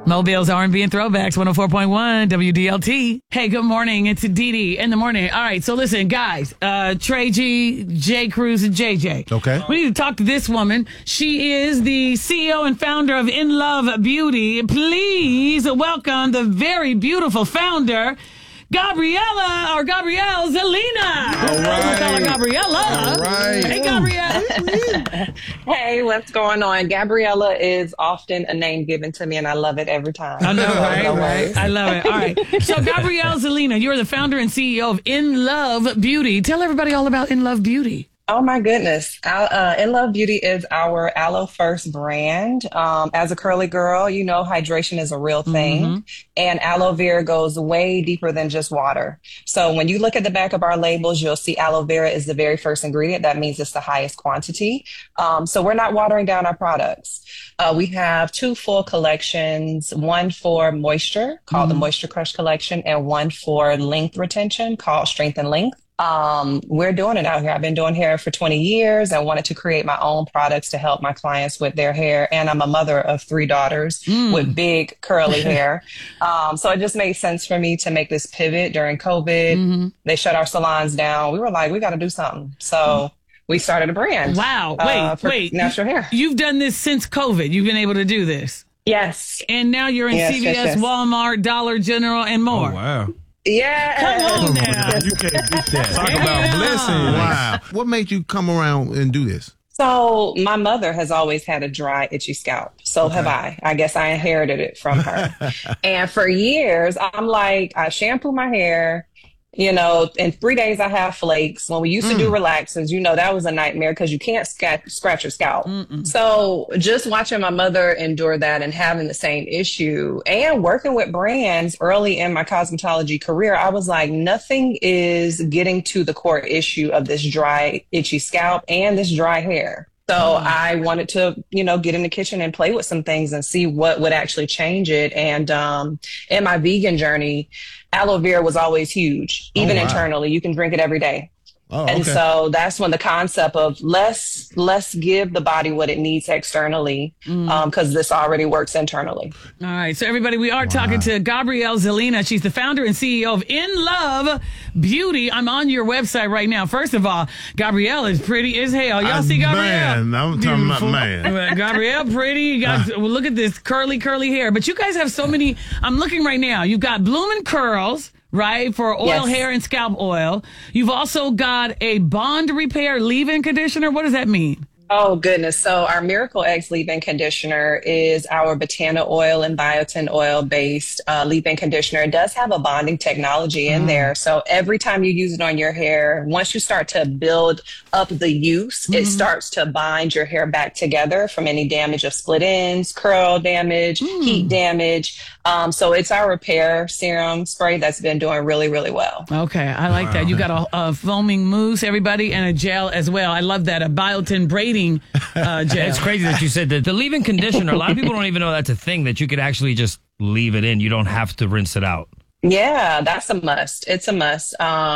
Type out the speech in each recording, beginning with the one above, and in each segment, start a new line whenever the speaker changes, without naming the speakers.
Mobile's R&B and Throwbacks, 104.1 WDLT. Hey, good morning. It's Dee Dee in the morning. All right, so listen, guys. Trey G, J. Cruz, and JJ.
Okay.
We need to talk to this woman. She is the CEO and founder of In Love Beauty. Please welcome the very beautiful founder, Gabriella, or Gabrielle Zelina.
All right.
We'll call her Gabriella.
All right.
Hey, Gabrielle.
Hey, what's going on? Gabriella is often a name given to me, and I love it every time.
I know, right?
No
Right.
worries.
I love it. All right. So, Gabrielle Zelina, you're the founder and CEO of In Love Beauty. Tell everybody all about In Love Beauty.
Oh my goodness. In Love Beauty is our Aloe First brand. As a curly girl, you know, hydration is a real thing. And aloe vera goes way deeper than just water. So when you look at the back of our labels, you'll see aloe vera is the very first ingredient. That means it's the highest quantity. So we're not watering down our products. We have 2 full collections, one for moisture called the Moisture Crush collection, and one for length retention called Strength and Length. We're doing it out here. I've been doing hair for 20 years. I wanted to create my own products to help my clients with their hair. And I'm a mother of 3 daughters with big curly hair. So it just made sense for me to make this pivot during COVID. They shut our salons down. We were like, we got to do something. So we started a brand.
Wow.
For
Wait.
natural hair.
You've done this since COVID. You've been able to do this.
Yes.
And now you're in
Yes,
CVS,
yes.
Walmart, Dollar General, and more.
Oh, wow.
Yeah.
Come on now.
You can't beat that. Talk
Yeah.
about blessing. Wow. What made you come around and do this?
So my mother has always had a dry, itchy scalp. So have I. I guess I inherited it from her. And for years, I'm like, I shampoo my hair. You know, in 3 days I have flakes. When we used to do relaxers, you know, that was a nightmare because you can't scratch your scalp. So just watching my mother endure that and having the same issue and working with brands early in my cosmetology career, I was like, nothing is getting to the core issue of this dry, itchy scalp and this dry hair. So I wanted to, you know, get in the kitchen and play with some things and see what would actually change it. And in my vegan journey, aloe vera was always huge, even internally. You can drink it every day.
Oh,
And
okay.
so that's when the concept of let's give the body what it needs externally, because this already works internally.
All right. So, everybody, we are talking to Gabrielle Zelina. She's the founder and CEO of In Love Beauty. I'm on your website right now. First of all, Gabrielle is pretty as hell. Y'all see Gabrielle?
Man, I'm talking about
Beautiful.
man.
Gabrielle, pretty. You got, well, look at this curly hair. But you guys have so many. I'm looking right now. You've got Bloomin' Curls, right, for oil,
Yes.
hair, and scalp oil. You've also got a bond repair leave-in conditioner. What does that mean?
Oh, goodness. So our Miracle X leave-in conditioner is our Botana oil and biotin oil based leave-in conditioner. It does have a bonding technology in there. So every time you use it on your hair, once you start to build up the use, it starts to bind your hair back together from any damage of split ends, curl damage, heat damage. So it's our repair serum spray that's been doing really, really well.
Okay, I like that. You got a foaming mousse, everybody, and a gel as well. I love that. A biotin braiding gel.
It's crazy that you said that. The leave-in conditioner, a lot of people don't even know that's a thing, that you could actually just leave it in. You don't have to rinse it out.
Yeah, that's a must. It's a must.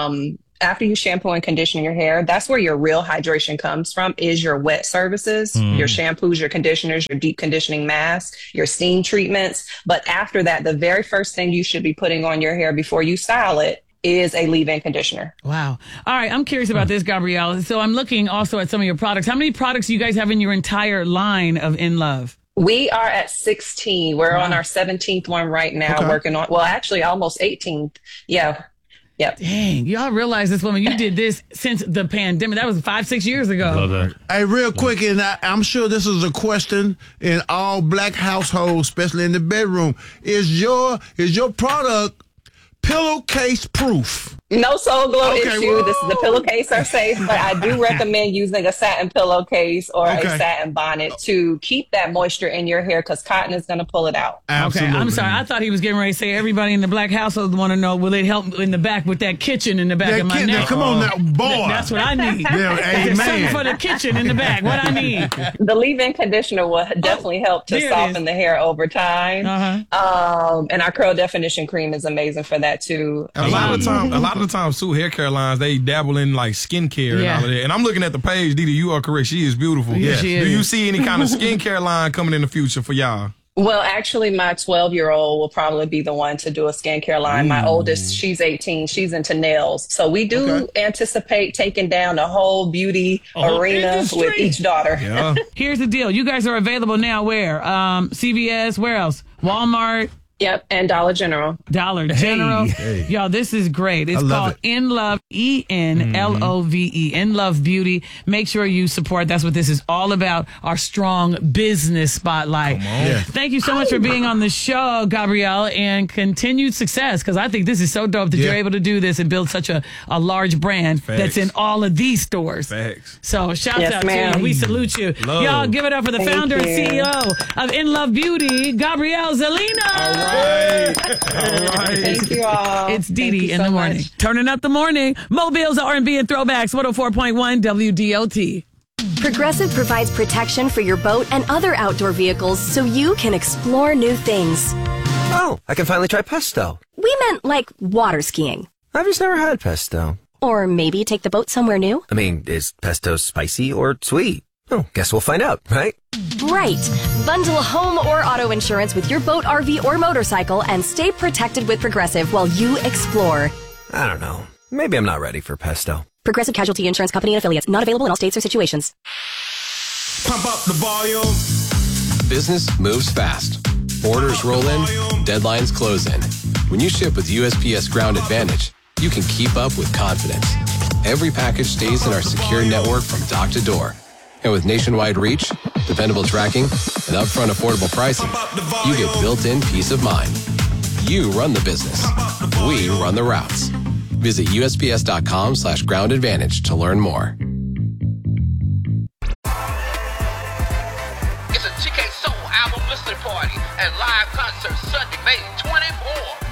After you shampoo and condition your hair, that's where your real hydration comes from, is your wet services, your shampoos, your conditioners, your deep conditioning masks, your steam treatments. But after that, the very first thing you should be putting on your hair before you style it is a leave-in conditioner.
Wow. All right, I'm curious about this, Gabrielle. So I'm looking also at some of your products. How many products do you guys have in your entire line of In Love?
We are at 16. We're on our 17th one right now, working on, well, actually almost 18th. Yeah. Yep.
Dang, y'all realize this woman, you did this since the pandemic. That was 5-6 years ago.
Love that.
Hey, real quick, and I'm sure this is a question in all black households, especially in the bedroom. Is your product pillowcase proof?
No Soul Glow
Okay,
issue.
whoa.
This is the pillowcase are safe, but I do recommend using a satin pillowcase or a satin bonnet to keep that moisture in your hair because cotton is going to pull it out.
Absolutely.
Okay, I'm sorry. I thought he was getting ready to say everybody in the black household want to know, will it help in the back with that kitchen in the back of my neck?
Come on now, boy.
That's what I need.
Yeah,
There's something
amen.
for the kitchen in the back. What I need.
The leave-in conditioner will definitely help to
there it
soften
is.
the hair over time. And our curl definition cream is amazing for that too.
A lot of the times, too, hair care lines, they dabble in like skincare and all of that. And I'm looking at the page, Didi, you are correct. She is beautiful.
Yeah, she is.
Do you see any kind of skincare line coming in the future for y'all?
Well, actually, my 12-year-old will probably be the one to do a skincare line. My oldest, she's 18. She's into nails. So we do anticipate taking down the whole beauty arena
industry.
with each daughter.
Yeah.
Here's the deal. You guys are available now where? CVS, where else? Walmart,
Yep, and Dollar General.
Dollar General.
Hey.
Y'all, this is great. It's
I love
called In Love, ENLOVE, In Love Beauty. Make sure you support. That's what this is all about, our strong business spotlight.
Yeah.
Thank you so much for being on the show, Gabrielle, and continued success, because I think this is so dope that you're able to do this and build such a large brand that's in all of these stores.
Facts.
So shouts
Yes,
out to
ma'am.
you. We salute you.
Love.
Y'all give it up for the
Thank
founder and
you.
CEO of In Love Beauty, Gabrielle Zelina.
All right.
Thank you all.
It's Dee
Thank
Dee
you
in
so
the morning.
much.
Turning up the morning. Mobiles, R&B, and throwbacks. 104.1 WDOT.
Progressive provides protection for your boat and other outdoor vehicles so you can explore new things.
Oh, I can finally try pesto.
We meant like water skiing.
I've just never had pesto.
Or maybe take the boat somewhere new.
I mean, is pesto spicy or sweet? Oh, guess we'll find out, right?
Right. Bundle home or auto insurance with your boat, RV, or motorcycle and stay protected with Progressive while you explore.
I don't know. Maybe I'm not ready for pesto.
Progressive Casualty Insurance Company and Affiliates. Not available in all states or situations.
Pump up the volume.
Business moves fast. Orders roll in, deadlines close in. When you ship with USPS Ground Advantage, you can keep up with confidence. Every package stays in our secure network from dock to door. And with nationwide reach, dependable tracking, and upfront affordable pricing, you get built-in peace of mind. You run the business. We run the routes. Visit USPS.com/Ground Advantage to learn more.
It's a TK Soul album listening party and live concert Sunday, May 24th.